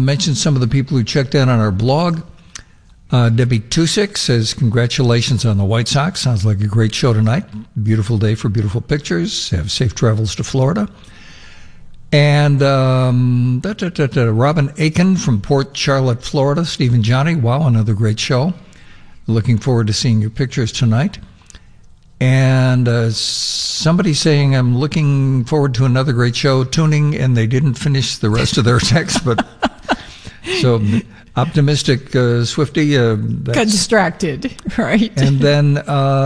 mention some of the people who checked in on our blog. Debbie Tusick says, congratulations on the White Sox. Sounds like a great show tonight. Beautiful day for beautiful pictures. Have safe travels to Florida. And Robin Aiken from Port Charlotte, Florida. Steve and Johnny, wow, another great show. Looking forward to seeing your pictures tonight. And somebody saying, I'm looking forward to another great show, tuning, and they didn't finish the rest of their text. But so optimistic, Swifty. Got distracted, right? And then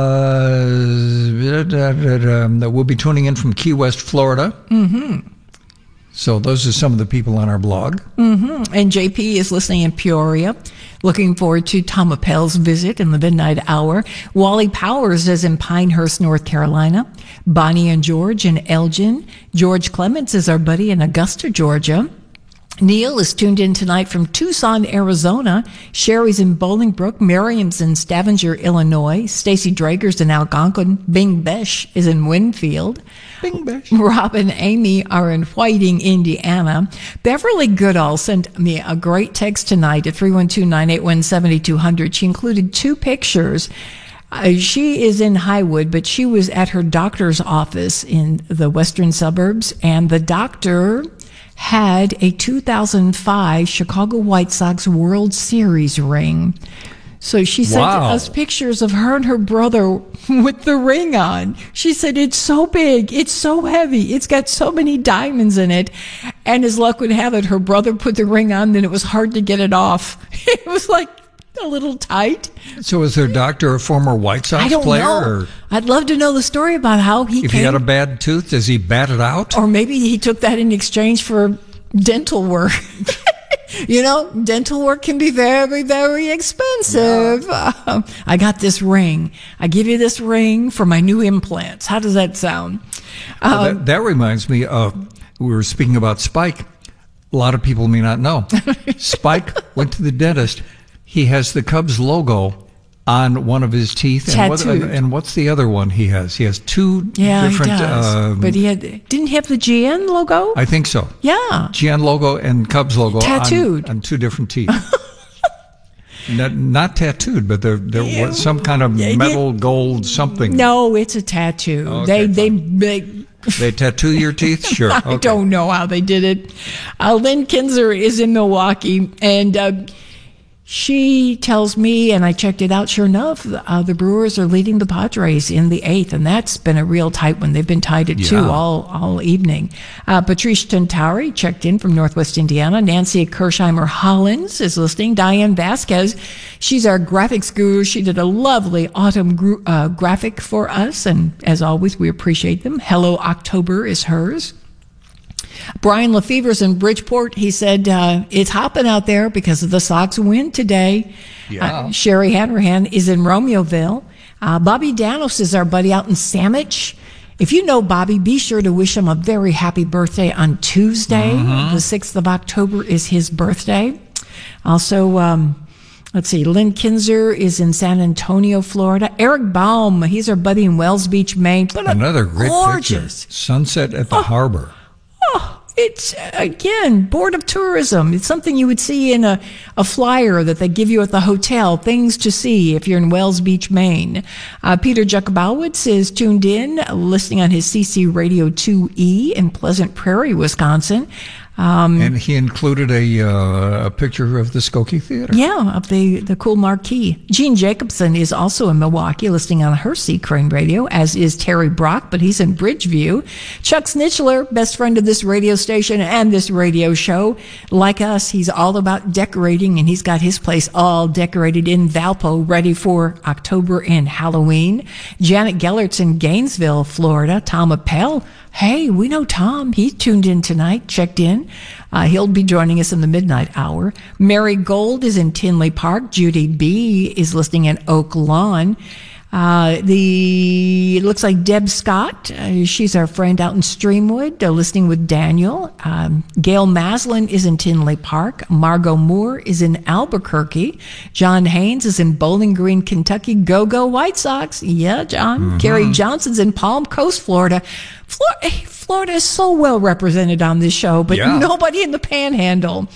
we'll be tuning in from Key West, Florida. Mm-hmm. So those are some of the people on our blog. Mm-hmm. And JP is listening in Peoria. Looking forward to Tom Appel's visit in the midnight hour. Wally Powers is in Pinehurst, North Carolina. Bonnie and George in Elgin. George Clements is our buddy in Augusta, Georgia. Neil is tuned in tonight from Tucson, Arizona. Sherry's in Bolingbrook. Miriam's in Stavanger, Illinois. Stacy Drager's in Algonquin. Bing Besh is in Winfield. Bing Besh. Rob and Amy are in Whiting, Indiana. Beverly Goodall sent me a great text tonight at 312-981-7200. She included 2 pictures. She is in Highwood, but she was at her doctor's office in the western suburbs, and the doctor had a 2005 Chicago White Sox World Series ring. So she sent us pictures of her and her brother with the ring on. She said, it's so big, it's so heavy, it's got so many diamonds in it. And as luck would have it, her brother put the ring on, then it was hard to get it off. It was like a little tight. So is their doctor a former White Sox I don't player? know. Or I'd love to know the story about how if he had a bad tooth, does he bat it out? Or maybe he took that in exchange for dental work. You know, dental work can be very, very expensive. Yeah. I got this ring. I give you this ring for my new implants. How does that sound? That reminds me of, we were speaking about Spike. A lot of people may not know. Spike went to the dentist. He has the Cubs logo on one of his teeth. Tattooed. And what's the other one he has? He has 2 different... he does. But didn't he have the GN logo? I think so. Yeah. GN logo and Cubs logo tattooed on 2 different teeth. not tattooed, but there was some kind of metal, gold, something. No, it's a tattoo. Okay, They tattoo your teeth? Sure. I don't know how they did it. Lynn Kinzer is in Milwaukee, and she tells me, and I checked it out, sure enough, the Brewers are leading the Padres in the 8th, and that's been a real tight one. They've been tied at 2 all evening. Patrice Tantari checked in from Northwest Indiana. Nancy Kirshheimer Hollins is listening. Diane Vasquez, she's our graphics guru. She did a lovely autumn graphic for us, and as always, we appreciate them. Hello October is hers. Brian Lefevre's in Bridgeport. He said, it's hopping out there because of the Sox win today. Yeah. Sherry Hanrahan is in Romeoville. Bobby Danos is our buddy out in Sandwich. If you know Bobby, be sure to wish him a very happy birthday on Tuesday. Mm-hmm. The 6th of October is his birthday. Also, let's see, Lynn Kinzer is in San Antonio, Florida. Eric Baum, he's our buddy in Wells Beach, Maine. Another great gorgeous picture. Sunset at the harbor. It's, again, Board of Tourism. It's something you would see in a flyer that they give you at the hotel, things to see if you're in Wells Beach, Maine. Peter Jakubowicz is tuned in, listening on his CC Radio 2E in Pleasant Prairie, Wisconsin. And he included a picture of the Skokie Theater. Yeah, of the cool marquee. Gene Jacobson is also in Milwaukee, listening on her C. Crane Radio, as is Terry Brock, but he's in Bridgeview. Chuck Snitchler, best friend of this radio station and this radio show. Like us, he's all about decorating, and he's got his place all decorated in Valpo, ready for October and Halloween. Janet Gellert's in Gainesville, Florida. Tom Appel, hey, we know Tom. He tuned in tonight, checked in. He'll be joining us in the midnight hour. Mary Gold is in Tinley Park. Judy B. is listening in Oak Lawn. It looks like Deb Scott, she's our friend out in Streamwood, listening with Daniel. Gail Maslin is in Tinley Park. Margot Moore is in Albuquerque. John Haynes is in Bowling Green, Kentucky. Go White Sox. Yeah, John. Mm-hmm. Carrie Johnson's in Palm Coast, Florida. Florida is so well represented on this show, but nobody in the Panhandle.